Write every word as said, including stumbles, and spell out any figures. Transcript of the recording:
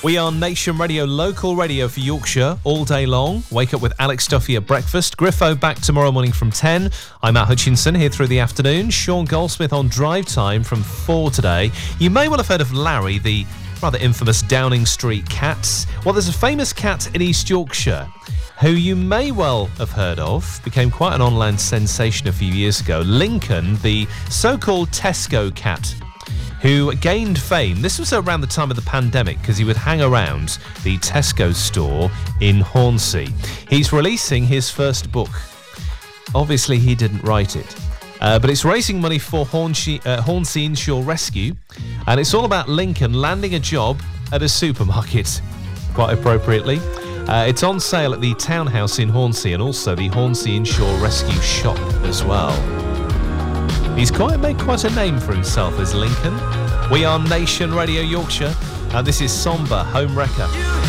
We are Nation Radio, local radio for Yorkshire all day long. Wake up with Alex Duffy at breakfast. Griffo back tomorrow morning from ten. I'm Matt Hutchinson here through the afternoon. Sean Goldsmith on drive time from four today. You may well have heard of Larry, the rather infamous Downing Street cat. Well, there's a famous cat in East Yorkshire who you may well have heard of, became quite an online sensation a few years ago. Lincoln, the so-called Tesco cat, who gained fame. This was around the time of the pandemic because he would hang around the Tesco store in Hornsey. He's releasing his first book. Obviously, he didn't write it. Uh, but it's raising money for Hornsey, uh, Hornsey Inshore Rescue. And it's all about Lincoln landing a job at a supermarket, quite appropriately. Uh, it's on sale at the Townhouse in Hornsey and also the Hornsey Inshore Rescue shop as well. He's quite made quite a name for himself as Lincoln. We are Nation Radio Yorkshire, and this is Somber Home Wrecker.